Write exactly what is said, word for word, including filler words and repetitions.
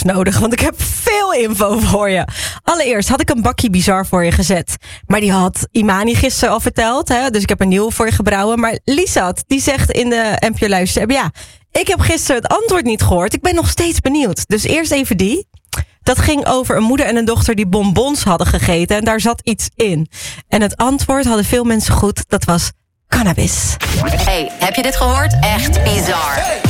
nodig, want ik heb veel info voor je. Allereerst had ik een bakje bizar voor je gezet. Maar die had Imani gisteren al verteld, hè? Dus ik heb een nieuwe voor je gebrouwen. Maar Liesat, die zegt in de N P O Luister, ja, ik heb gisteren het antwoord niet gehoord. Ik ben nog steeds benieuwd. Dus eerst even die. Dat ging over een moeder en een dochter die bonbons hadden gegeten. En daar zat iets in. En het antwoord hadden veel mensen goed. Dat was cannabis. Hey, heb je dit gehoord? Echt bizar.